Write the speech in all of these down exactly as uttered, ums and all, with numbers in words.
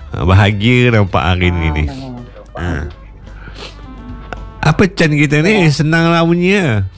Bahagia nampak hari ni ni. Ha. Apa can kita ni? Senang lah bunyinya.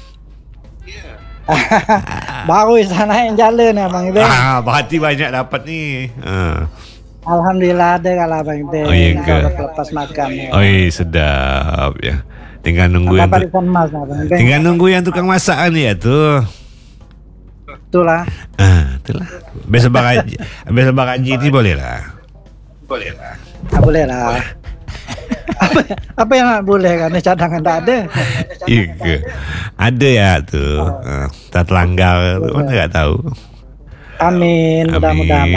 Baru sana yang jalan Abang Iben. Ah, berarti banyak dapat ni. Ha. Alhamdulillah ada kalau Abang Iben. Oh, iya ke? Lepas makan. Oh, sedap ya. Tinggal nunggu yang tu, mas, Abang Iben. tinggal nunggu yang tukang masak ni ya tu. Itulah. Ah, itulah. Besok baraji, besok baraji ni boleh lah. Boleh lah. Ah, boleh lah. apa, apa yang nak boleh kan? Cadangan tak ada. Iya ke? Ada ya tu. Uh, tak terlanggar tu. Mana tak tahu. Amin. Mudah-mudahan.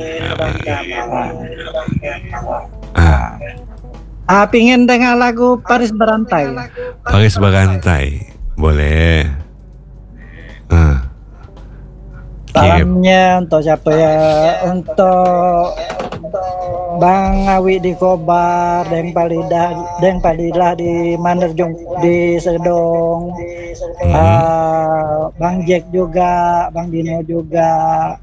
Ah. Ah, pingin dengar lagu Paris Berantai. Paris Berantai. Boleh. Ah. Salamnya untuk siapa ya? Untuk Bang Awi di Kobar, Deng Palida, Deng Palilah di Manerjung di Sedong, mm-hmm. uh, Bang Jack juga, Bang Dino juga,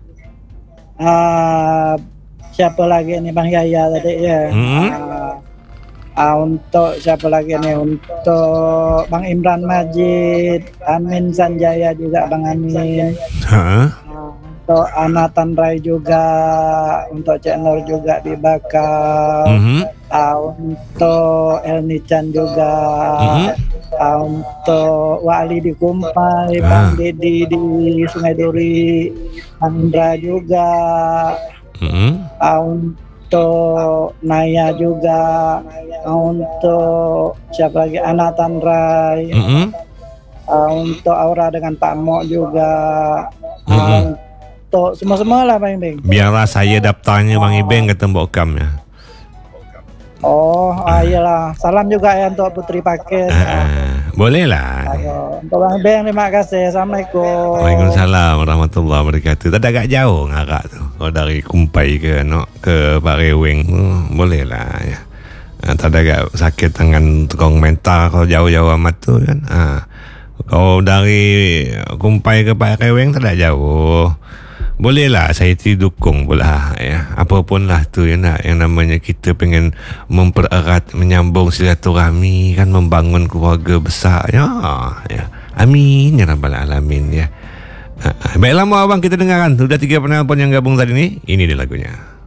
uh, siapa lagi nih Bang Yaya tadi ya. Mm-hmm. Uh, uh, untuk siapa lagi nih? Untuk Bang Imran Majid, Amin Sanjaya juga Bang Amin. Huh? Untuk Anatan Rai juga, untuk Cik Nur juga di Bakau, mm-hmm. uh, untuk Elni Chan juga, mm-hmm. uh, untuk Wali di Kumpai, ah. Bang Dedi di Sungai Duri, Andra juga, mm-hmm. uh, untuk Naya juga, uh, untuk siapa lagi Anatan Rai, mm-hmm. uh, untuk Aura dengan Pak Mok juga. Mm-hmm. uh, Tok semua-semua lah Bang Ibeng. Biarlah saya daftarnya Bang Ibeng kata Mbok Kam ya. Oh, ah, iyalah. Salam juga ya untuk Putri Paket. Ah, boleh lah. Ayo, untuk Bang Ibeng terima kasih. Assalamualaikum. Waalaikumsalam warahmatullahi wabarakatuh. Tak agak jauh ngarak tu. Kalau dari Kumpai ke no, ke Pareweng tu boleh lah ya. Ah, tak ada agak sakit tangan tukang mental kalau jauh-jauh amat tu kan. Ah. Kalau dari Kumpai ke Pareweng tak ada jauh. Bolehlah saya didukung pula ya. Apapun lah tu ya nak, yang namanya kita pengen mempererat, menyambung silaturahmi kan, membangun keluarga besar ya. Ya. Amin ya rabbal alamin ya. Baiklah mau abang kita dengarkan. Sudah tiga penelpon yang gabung tadi ni. Ini dia lagunya.